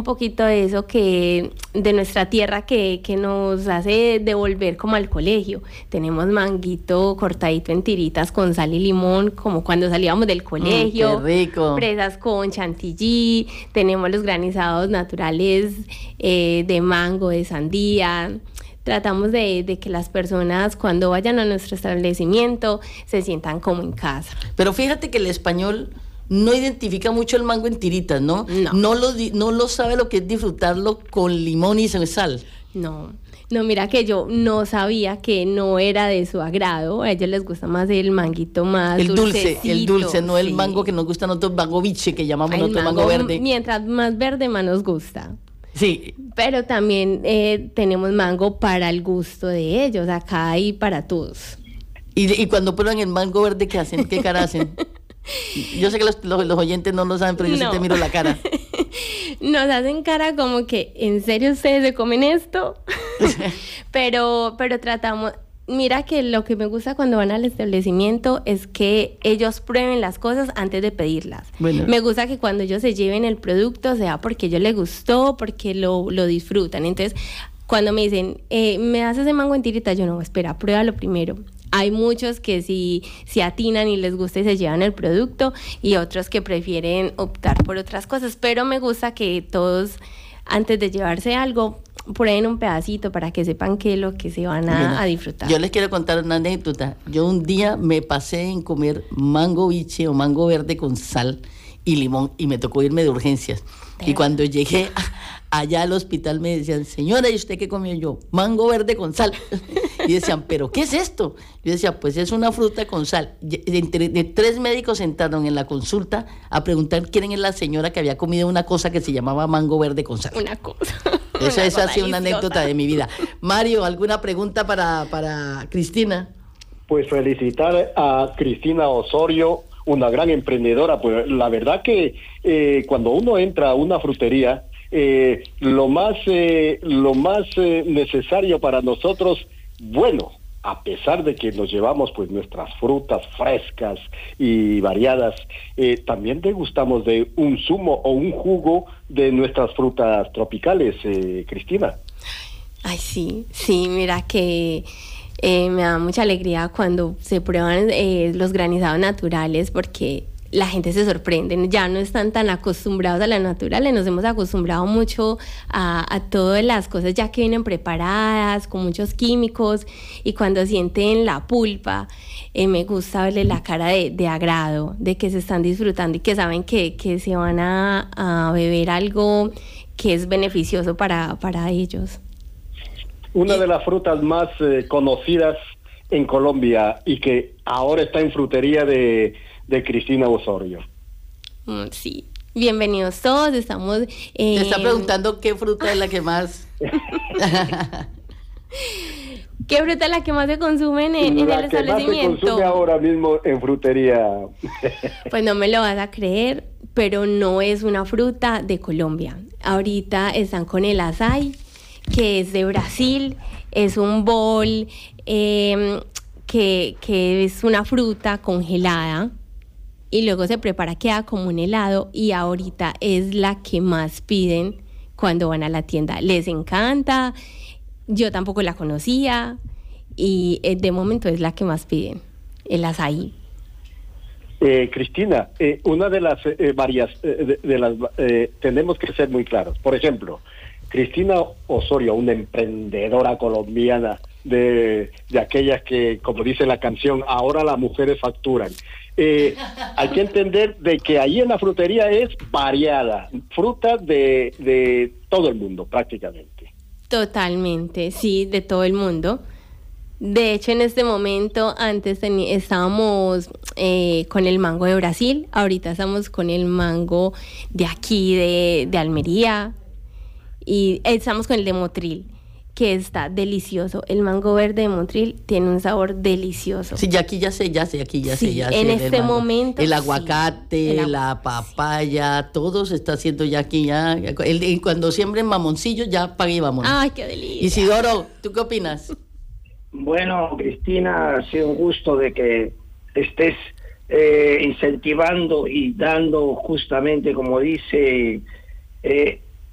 poquito de eso que de nuestra tierra que nos hace devolver como al colegio. Tenemos manguito cortadito en tiritas con sal y limón, como cuando salíamos del colegio. ¡Qué rico! Fresas con chantilly, tenemos los granizados naturales de mango, de sandía. Tratamos de que las personas cuando vayan a nuestro establecimiento se sientan como en casa. Pero fíjate que el español no identifica mucho el mango en tiritas, ¿no? No lo sabe lo que es disfrutarlo con limón y sal. No, mira que yo no sabía que no era de su agrado. A ellos les gusta más el manguito más el dulce, no sí. El mango que nos gusta a nosotros, mango biche, que llamamos nosotros mango verde. Mientras más verde, más nos gusta. Sí. Pero también tenemos mango para el gusto de ellos, acá hay para todos. Y cuando prueban el mango verde, ¿qué hacen? ¿Qué cara hacen? Yo sé que los oyentes no lo saben, pero yo sí te miro la cara. Nos hacen cara como que, ¿en serio ustedes se comen esto? pero tratamos... Mira que lo que me gusta cuando van al establecimiento es que ellos prueben las cosas antes de pedirlas. Bueno. Me gusta que cuando ellos se lleven el producto sea porque a ellos les gustó, porque lo disfrutan. Entonces, cuando me dicen, ¿me das ese mango en tirita? Yo no, espera, pruébalo primero. Hay muchos que si atinan y les gusta y se llevan el producto, y otros que prefieren optar por otras cosas. Pero me gusta que todos, antes de llevarse algo, prueben un pedacito para que sepan qué es lo que se van a disfrutar. Yo les quiero contar una anécdota. Yo un día me pasé en comer mango biche o mango verde con sal y limón y me tocó irme de urgencias. Y cuando llegué allá al hospital me decían, señora, ¿y usted qué comió? Yo, mango verde con sal. Y decían, ¿pero qué es esto? Yo decía, pues es una fruta con sal. De 3 médicos sentaron en la consulta a preguntar quién es la señora que había comido una cosa que se llamaba mango verde con sal. Una cosa. Esa ha sido una anécdota de mi vida. Mario, ¿alguna pregunta para Cristina? Pues felicitar a Cristina Osorio, una gran emprendedora. Pues la verdad que cuando uno entra a una frutería, lo más necesario para nosotros, bueno, a pesar de que nos llevamos pues nuestras frutas frescas y variadas, también degustamos de un zumo o un jugo de nuestras frutas tropicales, Cristina. Ay, sí, mira que me da mucha alegría cuando se prueban los granizados naturales, porque la gente se sorprende, ya no están tan acostumbrados a la naturales, nos hemos acostumbrado mucho a todas las cosas ya que vienen preparadas, con muchos químicos, y cuando sienten la pulpa, me gusta verle la cara de agrado, de que se están disfrutando y que saben que se van a beber algo que es beneficioso para ellos. Una de las frutas más conocidas en Colombia y que ahora está en frutería de Cristina Osorio. Sí, bienvenidos todos, estamos... Te está preguntando qué fruta es la que más... ¿Qué fruta es la que más se consume en el establecimiento? La que más se consume ahora mismo en frutería. Pues no me lo vas a creer, pero no es una fruta de Colombia. Ahorita están con el açaí, que es de Brasil, es un bol que es una fruta congelada y luego se prepara, queda como un helado, y ahorita es la que más piden cuando van a la tienda. Les encanta, yo tampoco la conocía y de momento es la que más piden, el açaí. Cristina, una de las tenemos que ser muy claros. Por ejemplo, Cristina Osorio, una emprendedora colombiana de aquellas que, como dice la canción, ahora las mujeres facturan. Hay que entender de que ahí en la frutería es variada, fruta de todo el mundo prácticamente. Totalmente, sí, de todo el mundo. De hecho, en este momento, antes estábamos con el mango de Brasil, ahorita estamos con el mango de aquí, de Almería, y estamos con el de Motril, que está delicioso. El mango verde de Motril tiene un sabor delicioso. Sí, aquí ya sé. En este momento. El aguacate, la papaya, todo se está haciendo ya aquí, ya. Cuando siembren mamoncillos, ya pague y vámonos. ¡Ay, qué delicia! Isidoro, ¿tú qué opinas? Bueno, Cristina, ha sido un gusto de que estés incentivando y dando justamente, como dice,